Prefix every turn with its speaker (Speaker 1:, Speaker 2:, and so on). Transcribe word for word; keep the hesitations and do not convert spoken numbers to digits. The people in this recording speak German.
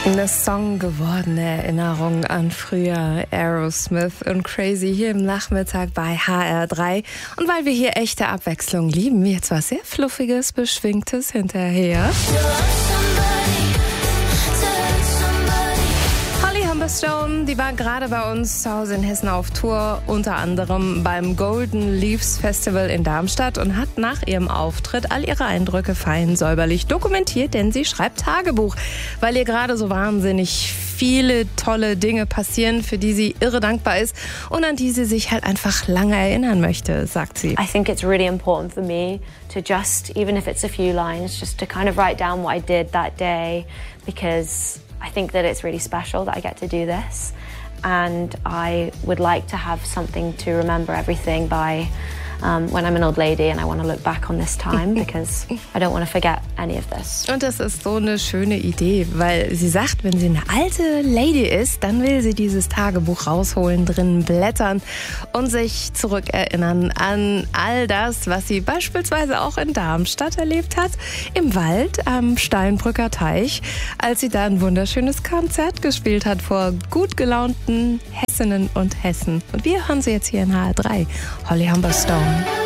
Speaker 1: Eine Song gewordene Erinnerung an früher, Aerosmith und Crazy hier im Nachmittag bei H R drei. Und weil wir hier echte Abwechslung lieben, jetzt was sehr Fluffiges, Beschwingtes hinterher. Holly Humberstone, die war gerade bei uns zu Hause in Hessen auf Tour, unter anderem beim Golden Leaves Festival in Darmstadt und hat nach ihrem Auftritt all ihre Eindrücke fein säuberlich dokumentiert, denn sie schreibt Tagebuch, weil ihr gerade so wahnsinnig viele tolle Dinge passieren, für die sie irre dankbar ist und an die sie sich halt einfach lange erinnern möchte, sagt sie.
Speaker 2: I think it's really important for me to just, even if it's a few lines, just to kind of write down what I did that day, because I think that it's really special that I get to do this, and I would like to have something to remember everything by um, when I'm an old lady and I want to look back on this time, because I don't want to forget any of this.
Speaker 1: Und das ist so eine schöne Idee, weil sie sagt, wenn sie eine alte Lady ist, dann will sie dieses Tagebuch rausholen, drin blättern und sich zurückerinnern an all das, was sie beispielsweise auch in Darmstadt erlebt hat, im Wald am Steinbrücker Teich, als sie da ein wunderschönes Konzert gespielt hat vor gut gelaunten Hessinnen und Hessen. Und wir hören sie jetzt hier in H R drei, Holly Humberstone.